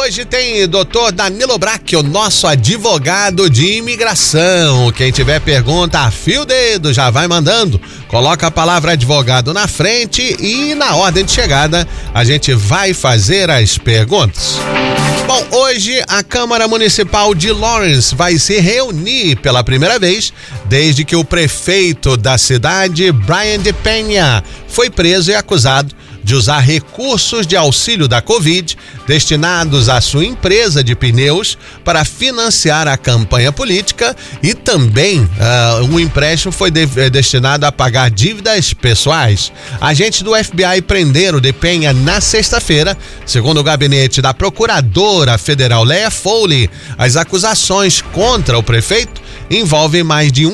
hoje tem Dr. Danilo Brack, o nosso advogado de imigração. Quem tiver pergunta, afia o dedo, já vai mandando. Coloca a palavra advogado na frente e na ordem de chegada a gente vai fazer as perguntas. Bom, hoje a Câmara Municipal de Lawrence vai se reunir pela primeira vez desde que o prefeito da cidade, Brian DePena, foi preso e acusado de usar recursos de auxílio da Covid destinados à sua empresa de pneus para financiar a campanha política e também um empréstimo foi destinado a pagar dívidas pessoais. Agentes do FBI prenderam DePena na sexta-feira, segundo o gabinete da procuradora federal Leah Foley. As acusações contra o prefeito envolvem mais de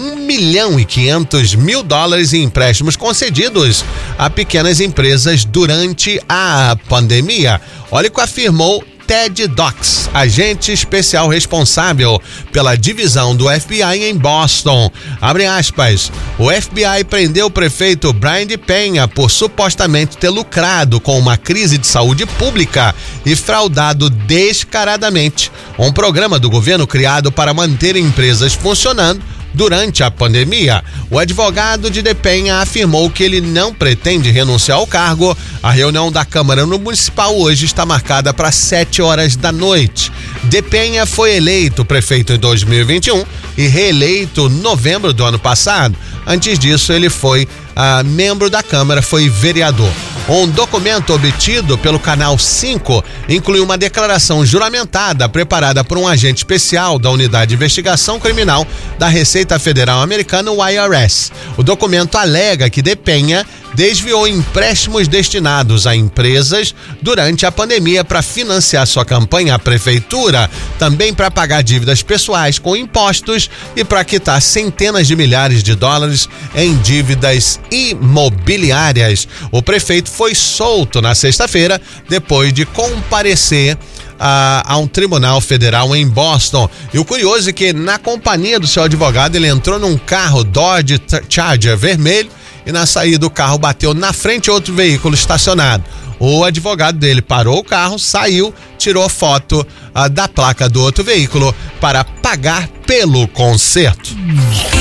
$1.500.000 em empréstimos concedidos a pequenas empresas durante a pandemia. Olha o que afirmou Ted Dox, agente especial responsável pela divisão do FBI em Boston. Abre aspas, o FBI prendeu o prefeito Brian DePena por supostamente ter lucrado com uma crise de saúde pública e fraudado descaradamente um programa do governo criado para manter empresas funcionando durante a pandemia. O advogado de DePena afirmou que ele não pretende renunciar ao cargo. A reunião da Câmara Municipal hoje está marcada para 7h da noite. DePena foi eleito prefeito em 2021 e reeleito em novembro do ano passado. Antes disso, ele foi membro da Câmara, foi vereador. Um documento obtido pelo Canal 5 inclui uma declaração juramentada preparada por um agente especial da Unidade de Investigação Criminal da Receita Federal Americana, o IRS. O documento alega que DePena desviou empréstimos destinados a empresas durante a pandemia para financiar sua campanha à prefeitura, também para pagar dívidas pessoais com impostos e para quitar centenas de milhares de dólares em dívidas imobiliárias. O prefeito foi solto na sexta-feira depois de comparecer a um tribunal federal em Boston. E o curioso é que na companhia do seu advogado ele entrou num carro Dodge Charger vermelho e na saída do carro bateu na frente outro veículo estacionado. O advogado dele parou o carro, saiu, tirou foto da placa do outro veículo para pagar pelo conserto.